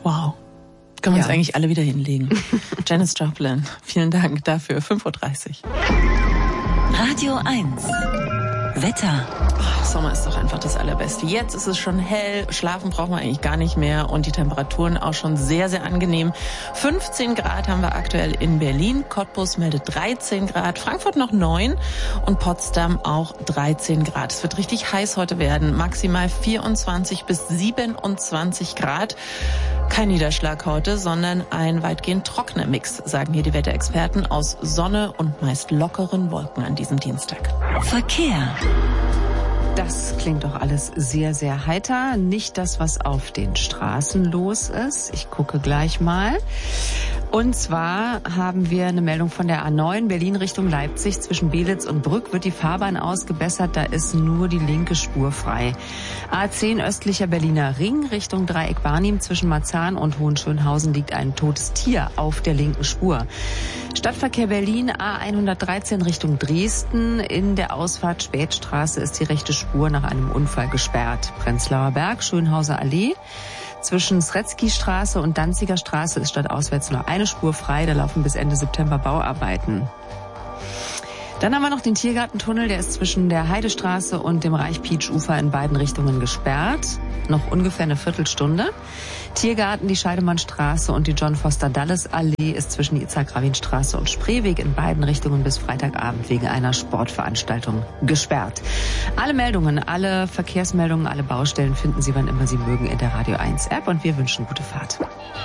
Wow. Können wir uns eigentlich alle wieder hinlegen. Janis Joplin, vielen Dank dafür. 5:30 Uhr. Radio 1. Wetter. Sommer ist doch einfach das Allerbeste. Jetzt ist es schon hell, schlafen brauchen wir eigentlich gar nicht mehr und die Temperaturen auch schon sehr, sehr angenehm. 15 Grad haben wir aktuell in Berlin, Cottbus meldet 13 Grad, Frankfurt noch 9 und Potsdam auch 13 Grad. Es wird richtig heiß heute werden, maximal 24 bis 27 Grad. Kein Niederschlag heute, sondern ein weitgehend trockener Mix, sagen hier die Wetterexperten, aus Sonne und meist lockeren Wolken an diesem Dienstag. Verkehr. Das klingt doch alles sehr, sehr heiter. Nicht das, was auf den Straßen los ist. Ich gucke gleich mal. Und zwar haben wir eine Meldung von der A9 Berlin Richtung Leipzig. Zwischen Belitz und Brück wird die Fahrbahn ausgebessert. Da ist nur die linke Spur frei. A10 östlicher Berliner Ring Richtung Dreieck Barnim. Zwischen Marzahn und Hohenschönhausen liegt ein totes Tier auf der linken Spur. Stadtverkehr Berlin A113 Richtung Dresden. In der Ausfahrt Spätstraße ist die rechte Spur nach einem Unfall gesperrt. Prenzlauer Berg, Schönhauser Allee. Zwischen Sretzky-Straße und Danziger Straße ist stadtauswärts nur eine Spur frei. Da laufen bis Ende September Bauarbeiten. Dann haben wir noch den Tiergartentunnel, der ist zwischen der Heidestraße und dem Reich-Pietsch-Ufer in beiden Richtungen gesperrt. Noch ungefähr eine Viertelstunde. Tiergarten, die Scheidemannstraße und die John-Foster-Dulles-Allee ist zwischen die Itzhak-Rabin-Straße und Spreeweg in beiden Richtungen bis Freitagabend wegen einer Sportveranstaltung gesperrt. Alle Meldungen, alle Verkehrsmeldungen, alle Baustellen finden Sie, wann immer Sie mögen, in der Radio 1 App und wir wünschen gute Fahrt.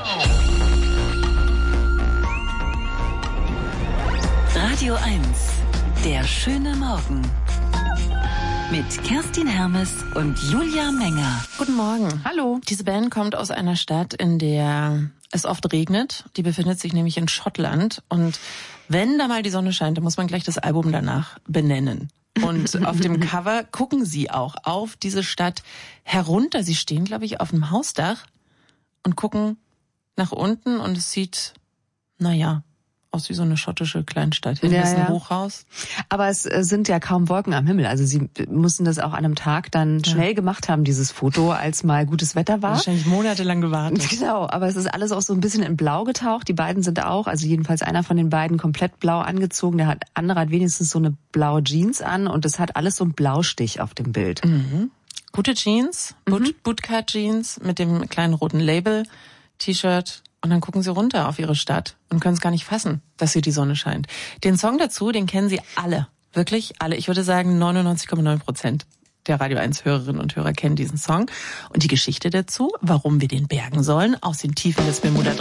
Radio 1. Der schöne Morgen. Mit Kerstin Hermes und Julia Menger. Guten Morgen. Hallo. Diese Band kommt aus einer Stadt, in der es oft regnet. Die befindet sich nämlich in Schottland. Und wenn da mal die Sonne scheint, dann muss man gleich das Album danach benennen. Und auf dem Cover gucken sie auch auf diese Stadt herunter. Sie stehen, glaube ich, auf einem Hausdach und gucken nach unten und es sieht, aus wie so eine schottische Kleinstadt. Hier ist ein Hochhaus. Aber es sind ja kaum Wolken am Himmel. Also sie mussten das auch an einem Tag dann schnell gemacht haben, dieses Foto, als mal gutes Wetter war. Wahrscheinlich monatelang gewartet. Genau, aber es ist alles auch so ein bisschen in Blau getaucht. Die beiden sind auch, also jedenfalls einer von den beiden komplett blau angezogen. Der andere hat wenigstens so eine blaue Jeans an und es hat alles so einen Blaustich auf dem Bild. Mhm. Gute Jeans, Bootcut-Jeans mit dem kleinen roten Label, T-Shirt. Und dann gucken sie runter auf ihre Stadt und können es gar nicht fassen, dass hier die Sonne scheint. Den Song dazu, den kennen sie alle. Wirklich alle. Ich würde sagen 99,9% der Radio 1 Hörerinnen und Hörer kennen diesen Song. Und die Geschichte dazu, warum wir den bergen sollen, aus den Tiefen des Bermuda